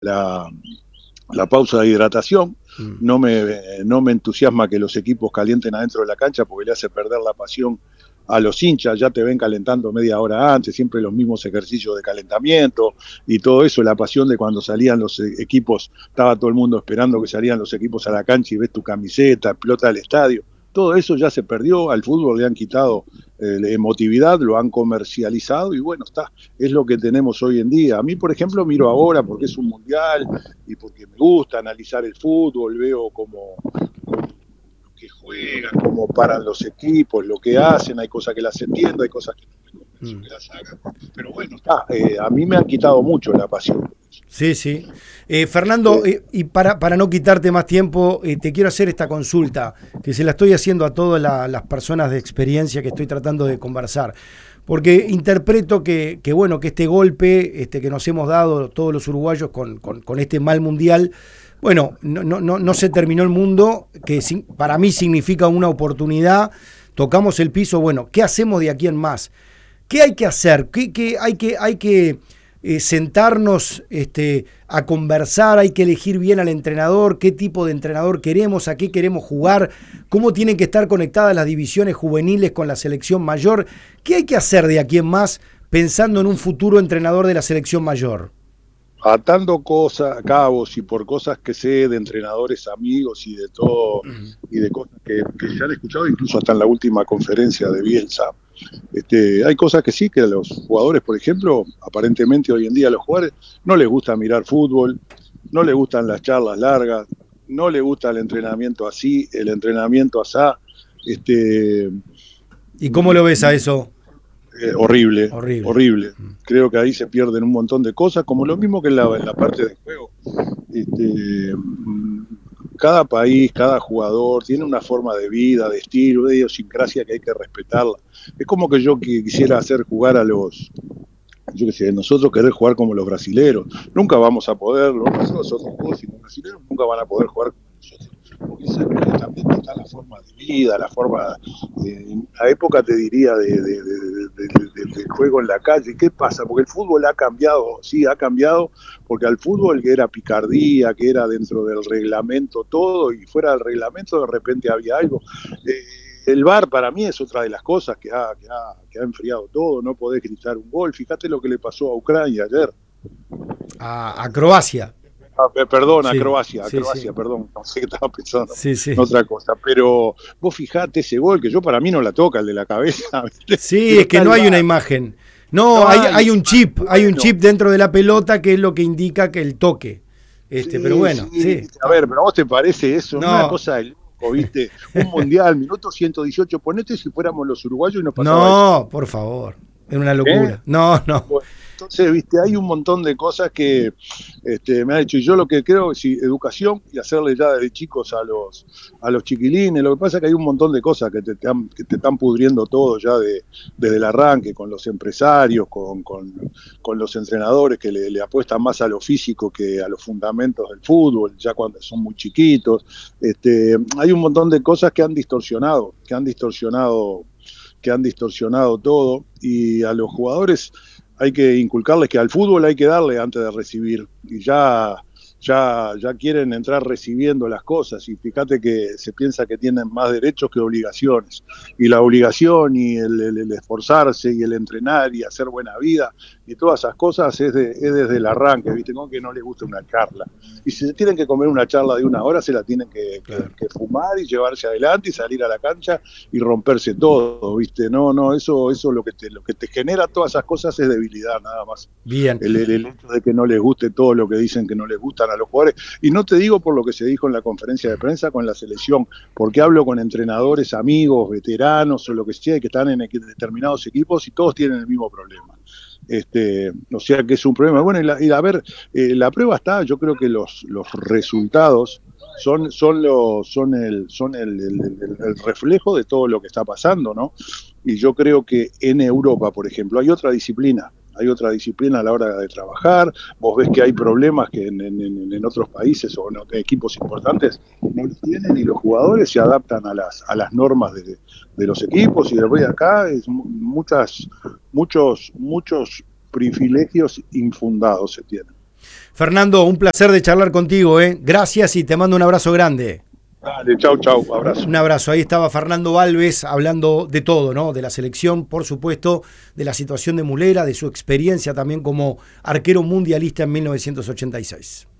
la, la pausa de hidratación. No me entusiasma que los equipos calienten adentro de la cancha porque le hace perder la pasión a los hinchas. Ya te ven calentando media hora antes, siempre los mismos ejercicios de calentamiento y todo eso, la pasión de cuando salían los equipos, estaba todo el mundo esperando que salían los equipos a la cancha y ves tu camiseta, explota el estadio. Todo eso ya se perdió, al fútbol le han quitado emotividad, lo han comercializado y bueno, es lo que tenemos hoy en día. A mí, por ejemplo, miro ahora porque es un mundial y porque me gusta analizar el fútbol, veo cómo lo que juegan, cómo paran los equipos, lo que hacen, hay cosas que las entiendo, hay cosas que no me convenzo que las hagan, pero bueno, a mí me han quitado mucho la pasión. Sí, sí. Fernando, y para no quitarte más tiempo, te quiero hacer esta consulta, que se la estoy haciendo a todas las personas de experiencia que estoy tratando de conversar. Porque interpreto bueno, que este golpe que nos hemos dado todos los uruguayos con este mal mundial, bueno, no se terminó el mundo, que para mí significa una oportunidad, tocamos el piso, bueno, ¿qué hacemos de aquí en más? ¿Qué hay que hacer? ¿Qué hay que sentarnos a conversar? Hay que elegir bien al entrenador, qué tipo de entrenador queremos, a qué queremos jugar, cómo tienen que estar conectadas las divisiones juveniles con la selección mayor. ¿Qué hay que hacer de aquí en más pensando en un futuro entrenador de la selección mayor? Atando cosas, cabos y por cosas que sé de entrenadores amigos y de todo, y de cosas que ya han escuchado incluso hasta en la última conferencia de Bielsa. Hay cosas que sí, que a los jugadores, por ejemplo, aparentemente hoy en día a los jugadores no les gusta mirar fútbol, no les gustan las charlas largas, no les gusta el entrenamiento así, el entrenamiento asá. ¿Y cómo lo ves a eso? Horrible, Horrible. horrible. Creo que ahí se pierden un montón de cosas, como lo mismo que en la parte de juego. Este, Cada país, cada jugador tiene una forma de vida, de estilo, de idiosincrasia que hay que respetarla. Es como que yo quisiera hacer jugar yo qué sé, nosotros querer jugar como los brasileros. Nunca vamos a poder, nosotros y los brasileros nunca van a poder jugar como nosotros. Porque también está la forma de vida, la forma, en la época te diría del juego en la calle. ¿Qué pasa? Porque el fútbol ha cambiado, sí, ha cambiado, porque al fútbol que era picardía, que era dentro del reglamento todo, y fuera del reglamento de repente había algo. El VAR para mí es otra de las cosas que ha enfriado todo, no podés gritar un gol. Fíjate lo que le pasó a Ucrania ayer. A Croacia. Perdón, a Sí, Croacia, sí, sí. perdón, no sé qué estaba pensando Sí, en sí. otra cosa, pero vos fijate ese gol que yo para mí no la toca el de la cabeza, ¿viste? Sí, Pero es que está no el hay una VAR, imagen. No, no hay hay, un chip, hay un bueno, chip dentro de la pelota que es lo que indica que el toque. Pero sí, bueno, sí, sí, a está. ver, pero a vos te parece eso, una No, cosa de loco, ¿viste? Un mundial, minuto 118, ponete si fuéramos los uruguayos y nos pasaba eso. no, por favor. Es una ¿Eh? locura. No, no. Bueno, entonces, viste, hay un montón de cosas que me ha dicho, y yo lo que creo es educación y hacerle ya desde chicos a los chiquilines. Lo que pasa es que hay un montón de cosas que te están pudriendo todo ya desde el arranque, con los empresarios, con los entrenadores que le apuestan más a lo físico que a los fundamentos del fútbol, ya cuando son muy chiquitos. Hay un montón de cosas que han distorsionado todo, y a los jugadores hay que inculcarles que al fútbol hay que darle antes de recibir, y ya quieren entrar recibiendo las cosas, y fíjate que se piensa que tienen más derechos que obligaciones, y la obligación y el esforzarse y el entrenar y hacer buena vida y todas esas cosas es desde el arranque, ¿viste? No que no les guste una charla. Y si se tienen que comer una charla de una hora, se la tienen Claro. que fumar y llevarse adelante y salir a la cancha y romperse todo, ¿viste? No, eso lo que te genera todas esas cosas es debilidad, nada más. Bien. El hecho de que no les guste todo lo que dicen que no les gustan a los jugadores. Y no te digo por lo que se dijo en la conferencia de prensa con la selección, porque hablo con entrenadores, amigos, veteranos o lo que sea, que están en determinados equipos y todos tienen el mismo problema. O sea que es un problema. Bueno, a ver, la prueba está, yo creo que los resultados son el reflejo de todo lo que está pasando, ¿no? Y yo creo que en Europa, por ejemplo, hay otra disciplina a la hora de trabajar. Vos ves que hay problemas que en otros países o en equipos importantes no los tienen, y los jugadores se adaptan a las normas de los equipos, y después acá es muchos privilegios infundados se tienen. Fernando, un placer de charlar contigo, ¿eh? Gracias y te mando un abrazo grande. Dale, chau, abrazo. Un abrazo. Ahí estaba Fernando Alves hablando de todo, ¿no? De la selección, por supuesto, de la situación de Mulera, de su experiencia también como arquero mundialista en 1986.